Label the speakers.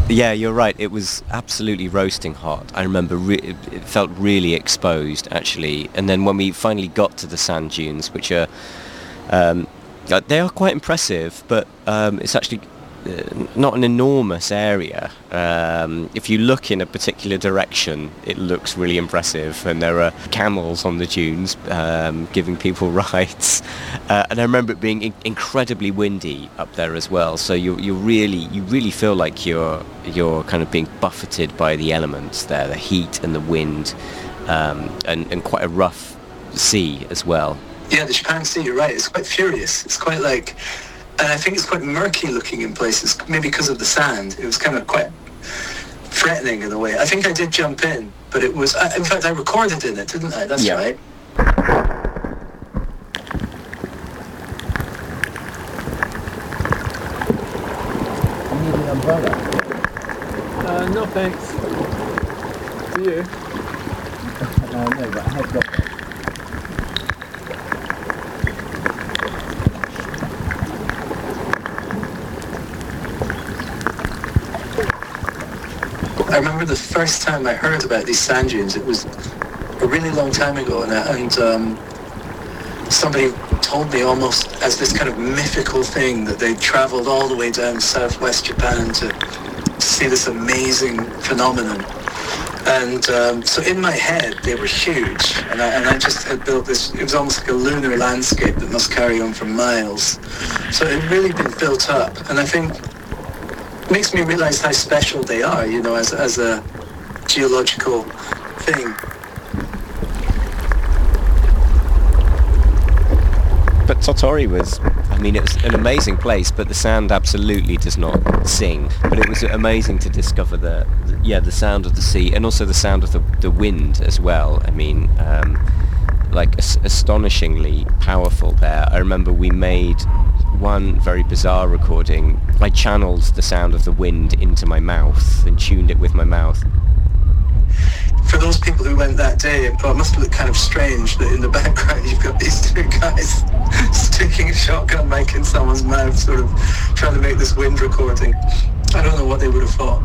Speaker 1: Yeah, you're right. It was absolutely roasting hot. I remember it felt really exposed, actually. And then when we finally got to the sand dunes, which are they are quite impressive, but it's actually not an enormous area. If you look in a particular direction, it looks really impressive, and there are camels on the dunes giving people rides. And I remember it being incredibly windy up there as well. So you really feel like you're kind of being buffeted by the elements there, the heat and the wind, and quite a rough sea as well.
Speaker 2: Yeah, the Japan Sea, you're right. It's quite furious. It's quite like, and I think it's quite murky looking in places, maybe because of the sand. It was kind of quite threatening in a way. I think I did jump in, but it was, in fact, I recorded in it, didn't I? That's right.
Speaker 3: You need an umbrella?
Speaker 4: No thanks. To you.
Speaker 3: No, but I have got that.
Speaker 2: I remember the first time I heard about these sand dunes, it was a really long time ago, and somebody told me almost as this kind of mythical thing that they'd travelled all the way down southwest Japan to see this amazing phenomenon. And so in my head, they were huge, and I just had built this, it was almost like a lunar landscape that must carry on for miles. So it had really been built up, and I think it makes me realise how special they are, you know, as a geological thing.
Speaker 1: But Tottori was, I mean, it was an amazing place, but the sound absolutely does not sing. But it was amazing to discover the sound of the sea, and also the sound of the wind as well. I mean, astonishingly powerful there. I remember we made one very bizarre recording. I channeled the sound of the wind into my mouth and tuned it with my mouth.
Speaker 2: For those people who went that day, it must look kind of strange that in the background you've got these two guys sticking a shotgun mic in someone's mouth, sort of trying to make this wind recording. I don't know what they would have thought.